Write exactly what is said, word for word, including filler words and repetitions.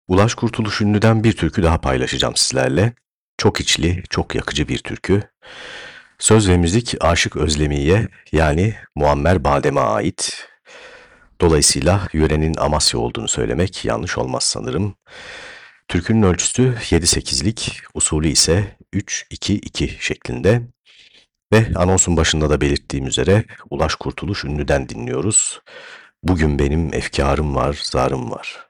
Ulaş Kurtuluş Ünlü'den bir türkü daha paylaşacağım sizlerle. Çok içli, çok yakıcı bir türkü. Söz ve müzik Aşık Özlemi'ye yani Muammer Badem'e ait. Dolayısıyla yörenin Amasya olduğunu söylemek yanlış olmaz sanırım. Türkünün ölçüsü yedi sekizlik, usulü ise üç iki iki şeklinde. Ve anonsun başında da belirttiğim üzere Ulaş Kurtuluş Ünlü'den dinliyoruz. Bugün benim efkarım var, zarım var.